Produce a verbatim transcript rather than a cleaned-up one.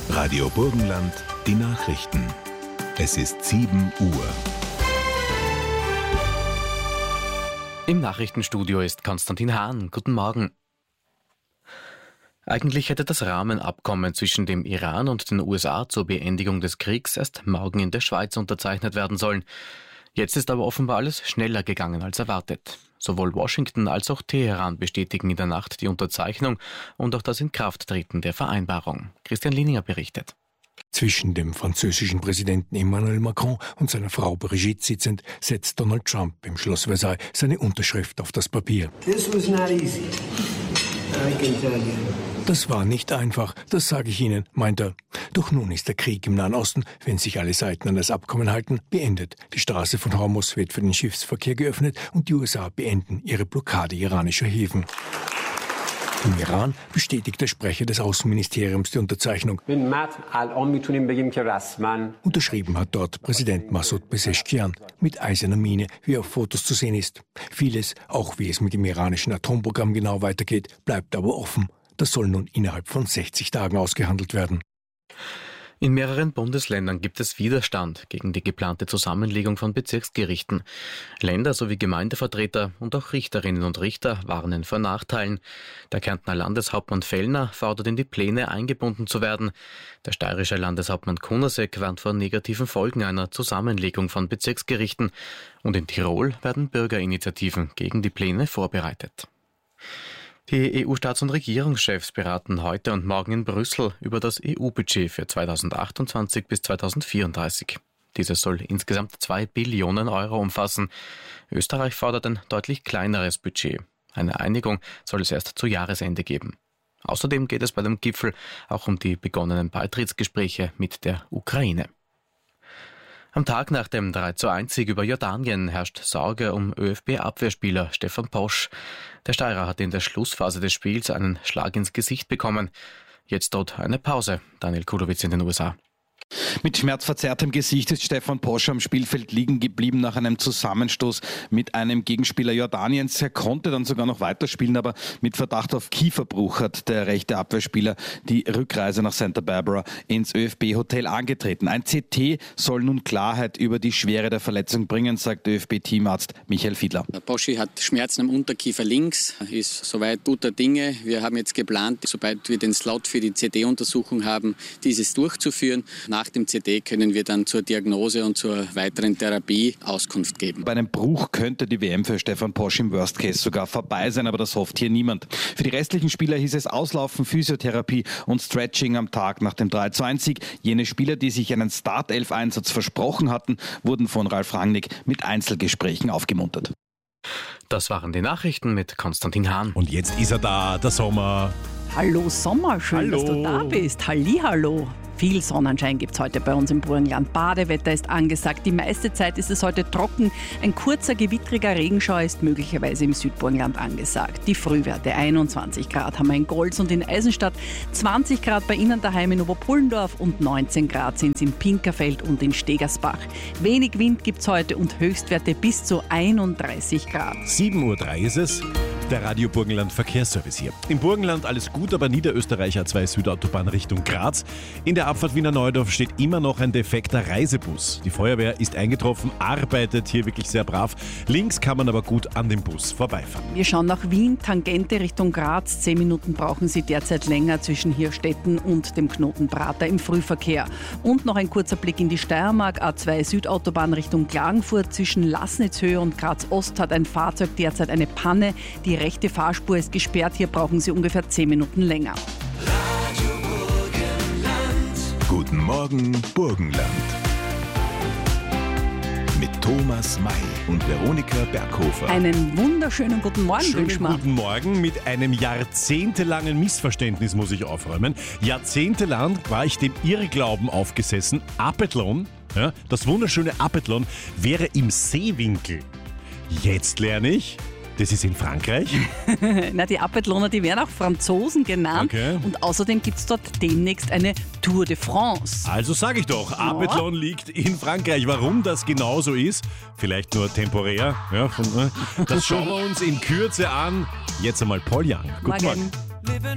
Radio Burgenland, die Nachrichten. Es ist sieben Uhr. Im Nachrichtenstudio ist Konstantin Hahn. Guten Morgen. Eigentlich hätte das Rahmenabkommen zwischen dem Iran und den U S A zur Beendigung des Kriegs erst morgen in der Schweiz unterzeichnet werden sollen. Jetzt ist aber offenbar alles schneller gegangen als erwartet. Sowohl Washington als auch Teheran bestätigen in der Nacht die Unterzeichnung und auch das Inkrafttreten der Vereinbarung. Christian Lininger berichtet. Zwischen dem französischen Präsidenten Emmanuel Macron und seiner Frau Brigitte sitzend, setzt Donald Trump im Schloss Versailles seine Unterschrift auf das Papier. This was not easy. I can tell you. Das war nicht einfach, das sage ich Ihnen, meint er. Doch nun ist der Krieg im Nahen Osten, wenn sich alle Seiten an das Abkommen halten, beendet. Die Straße von Hormuz wird für den Schiffsverkehr geöffnet und die U S A beenden ihre Blockade iranischer Häfen. Im Iran bestätigt der Sprecher des Außenministeriums die Unterzeichnung. Unterschrieben hat dort Präsident Massoud Pezeshkian mit eiserner Miene, wie auf Fotos zu sehen ist. Vieles, auch wie es mit dem iranischen Atomprogramm genau weitergeht, bleibt aber offen. Das soll nun innerhalb von sechzig Tagen ausgehandelt werden. In mehreren Bundesländern gibt es Widerstand gegen die geplante Zusammenlegung von Bezirksgerichten. Länder sowie Gemeindevertreter und auch Richterinnen und Richter warnen vor Nachteilen. Der Kärntner Landeshauptmann Fellner fordert, in die Pläne eingebunden zu werden. Der steirische Landeshauptmann Kunasek warnt vor negativen Folgen einer Zusammenlegung von Bezirksgerichten. Und in Tirol werden Bürgerinitiativen gegen die Pläne vorbereitet. Die E U-Staats- und Regierungschefs beraten heute und morgen in Brüssel über das E U-Budget für zweitausendachtundzwanzig bis zweitausendvierunddreißig. Dieses soll insgesamt zwei Billionen Euro umfassen. Österreich fordert ein deutlich kleineres Budget. Eine Einigung soll es erst zu Jahresende geben. Außerdem geht es bei dem Gipfel auch um die begonnenen Beitrittsgespräche mit der Ukraine. Am Tag nach dem drei zu eins Sieg über Jordanien herrscht Sorge um ÖFB-Abwehrspieler Stefan Posch. Der Steirer hat in der Schlussphase des Spiels einen Schlag ins Gesicht bekommen. Jetzt droht eine Pause. Daniel Kulowitz in den U S A. Mit schmerzverzerrtem Gesicht ist Stefan Posch am Spielfeld liegen geblieben nach einem Zusammenstoß mit einem Gegenspieler Jordaniens. Er konnte dann sogar noch weiterspielen, aber mit Verdacht auf Kieferbruch hat der rechte Abwehrspieler die Rückreise nach Santa Barbara ins ÖFB-Hotel angetreten. Ein C T soll nun Klarheit über die Schwere der Verletzung bringen, sagt ÖFB-Teamarzt Michael Fiedler. Poschi hat Schmerzen am Unterkiefer links, ist soweit guter Dinge. Wir haben jetzt geplant, sobald wir den Slot für die C T-Untersuchung haben, dieses durchzuführen. Nach dem C T können wir dann zur Diagnose und zur weiteren Therapie Auskunft geben. Bei einem Bruch könnte die W M für Stefan Posch im Worst Case sogar vorbei sein, aber das hofft hier niemand. Für die restlichen Spieler hieß es Auslaufen, Physiotherapie und Stretching am Tag nach dem drei zu eins Sieg. Jene Spieler, die sich einen Startelf-Einsatz versprochen hatten, wurden von Ralf Rangnick mit Einzelgesprächen aufgemuntert. Das waren die Nachrichten mit Konstantin Hahn. Und jetzt ist er da, der Sommer. Hallo Sommer, schön, Hallo. dass du da bist. Hallihallo. Viel Sonnenschein gibt es heute bei uns im Burgenland. Badewetter ist angesagt. Die meiste Zeit ist es heute trocken. Ein kurzer, gewittriger Regenschauer ist möglicherweise im Südburgenland angesagt. Die Frühwerte einundzwanzig Grad haben wir in Golz und in Eisenstadt, zwanzig Grad bei Ihnen daheim in Oberpullendorf und neunzehn Grad sind es in Pinkerfeld und in Stegersbach. Wenig Wind gibt es heute und Höchstwerte bis zu einunddreißig Grad. sieben Uhr drei ist es. Der Radio Burgenland Verkehrsservice hier. Im Burgenland alles gut, aber Niederösterreich A zwei Südautobahn Richtung Graz. In der Abfahrt Wiener Neudorf steht immer noch ein defekter Reisebus. Die Feuerwehr ist eingetroffen, arbeitet hier wirklich sehr brav. Links kann man aber gut an dem Bus vorbeifahren. Wir schauen nach Wien, Tangente Richtung Graz. Zehn Minuten brauchen Sie derzeit länger zwischen Hirstetten und dem Knoten Prater im Frühverkehr. Und noch ein kurzer Blick in die Steiermark. A zwei Südautobahn Richtung Klagenfurt. Zwischen Lassnitzhöhe und Graz Ost hat ein Fahrzeug derzeit eine Panne. Die rechte Fahrspur ist gesperrt. Hier brauchen Sie ungefähr zehn Minuten länger. Guten Morgen, Burgenland. Mit Thomas May und Veronika Berghofer. Einen wunderschönen guten Morgen, Schönen wünschen wir. guten Morgen. Mit einem jahrzehntelangen Missverständnis muss ich aufräumen. Jahrzehntelang war ich dem Irrglauben aufgesessen, Apethlon, ja, das wunderschöne Apethlon, wäre im Seewinkel. Jetzt lerne ich, das ist in Frankreich. Na, die Apetloner, die werden auch Franzosen genannt. Okay. Und außerdem gibt es dort demnächst eine Tour de France. Also sage ich doch, Apethlon liegt in Frankreich. Warum das genauso ist, vielleicht nur temporär, ja, von, das schauen wir uns in Kürze an. Jetzt einmal Paul Young. Guten Morgen. Morgen.